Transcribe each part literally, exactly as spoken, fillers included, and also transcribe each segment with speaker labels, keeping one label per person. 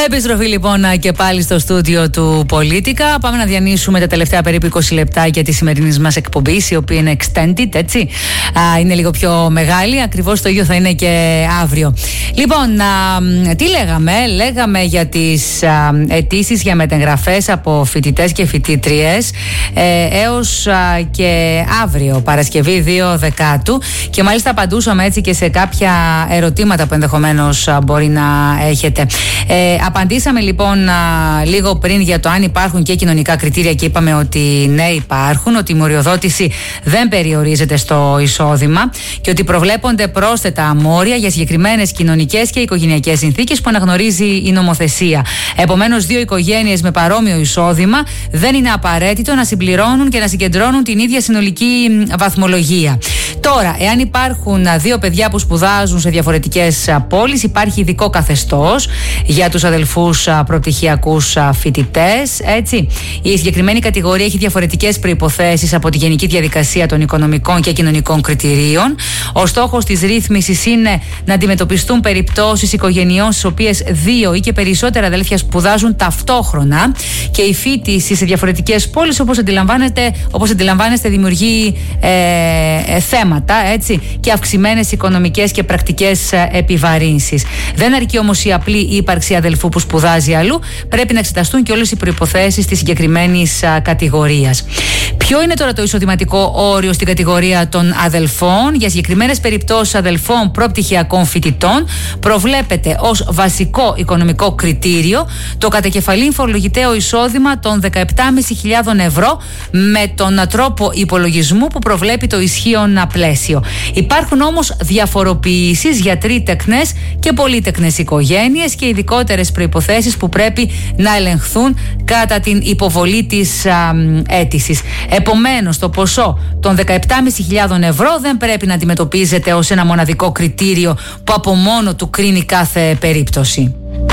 Speaker 1: Επιστροφή λοιπόν και πάλι στο στούντιο του Πολίτικα. Πάμε να διανύσουμε τα τελευταία περίπου είκοσι λεπτάκια τη σημερινή μας εκπομπής, η οποία είναι extended, έτσι. Α, είναι λίγο πιο μεγάλη. Ακριβώς το ίδιο θα είναι και αύριο. Λοιπόν, α, τι λέγαμε, λέγαμε για τις αιτήσεις για μετεγγραφές από φοιτητές και φοιτήτριες ε, έως α, και αύριο, Παρασκευή δύο Δεκάτου. Και μάλιστα απαντούσαμε έτσι και σε κάποια ερωτήματα που ενδεχομένως α, μπορεί να έχετε. Ε, απαντήσαμε λοιπόν α, λίγο πριν για το αν υπάρχουν και κοινωνικά κριτήρια και είπαμε ότι ναι, υπάρχουν, ότι η μοριοδότηση δεν περιορίζεται στο εισόδημα και ότι προβλέπονται πρόσθετα αμόρια για συγκεκριμένες κοινωνικές και οικογενειακές συνθήκες που αναγνωρίζει η νομοθεσία. Επομένως, δύο οικογένειες με παρόμοιο εισόδημα δεν είναι απαραίτητο να συμπληρώνουν και να συγκεντρώνουν την ίδια συνολική βαθμολογία. Τώρα, εάν υπάρχουν δύο παιδιά που σπουδάζουν σε διαφορετικές πόλεις, υπάρχει ειδικό καθεστώς για τους αδελφούς προπτυχιακούς φοιτητές. Έτσι. Η συγκεκριμένη κατηγορία έχει διαφορετικές προϋποθέσεις από τη γενική διαδικασία των οικονομικών και κοινωνικών κριτηρίων. Ο στόχος της ρύθμισης είναι να αντιμετωπιστούν περιπτώσεις οικογενειών στις οποίες δύο ή και περισσότερα αδέλφια σπουδάζουν ταυτόχρονα και η φοιτηση σε διαφορετικές πόλεις, όπως αντιλαμβάνεστε, όπως αντιλαμβάνεστε δημιουργεί ε, ε, θέματα, έτσι, και αυξημένες οικονομικές και πρακτικές ε, επιβαρύνσεις. Δεν αρκεί όμως η απλή ύπαρξη αδελφού που σπουδάζει αλλού, πρέπει να εξεταστούν και όλες οι προϋποθέσεις της συγκεκριμένης α, κατηγορίας. Ποιο είναι τώρα το εισοδηματικό όριο στην κατηγορία των αδελφών? Για συγκεκριμένες περιπτώσεις αδελφών προπτυχιακών φοιτητών προβλέπεται ως βασικό οικονομικό κριτήριο το κατακεφαλήν φορολογητέο εισόδημα των δεκαεπτά χιλιάδες πεντακόσια ευρώ με τον τρόπο υπολογισμού που προβλέπει το ισχύον πλαίσιο. Υπάρχουν όμως διαφοροποιήσεις για τρίτεκνες και πολύτεκνες οικογένειες και ειδικότερες προϋποθέσεις που πρέπει να ελεγχθούν κατά την υποβολή της α, αίτησης. Επομένως, το ποσό των δεκαεπτά χιλιάδες πεντακόσια ευρώ δεν πρέπει να αντιμετωπίζεται ως ένα μοναδικό κριτήριο που από μόνο του κρίνει κάθε περίπτωση.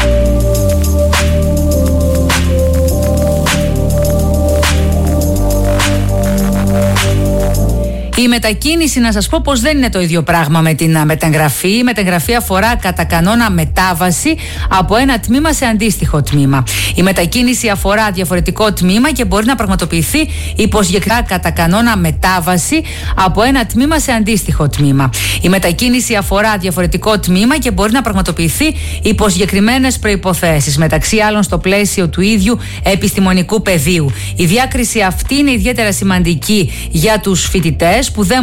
Speaker 1: Η μετακίνηση, να σας πω πως δεν είναι το ίδιο πράγμα με την μεταγραφή. Η μεταγραφή αφορά κατά κανόνα μετάβαση από ένα τμήμα σε αντίστοιχο τμήμα. Η μετακίνηση αφορά διαφορετικό τμήμα και μπορεί να πραγματοποιηθεί υπό συγκεκριμένα κατά κανόνα μετάβαση από ένα τμήμα σε αντίστοιχο τμήμα. Η μετακίνηση αφορά διαφορετικό τμήμα και μπορεί να πραγματοποιηθεί υπό συγκεκριμένες προϋποθέσεις, μεταξύ άλλων στο πλαίσιο του ίδιου επιστημονικού πεδίου. Η διάκριση αυτή είναι ιδιαίτερα σημαντική για τους φοιτητές που δεν